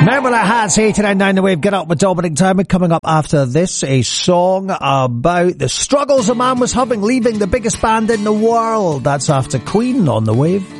Pamela Has 89.9 The Wave. Get up with Dominic Timon. Coming up after this, a song about the struggles a man was having leaving the biggest band in the world. That's after Queen on The Wave.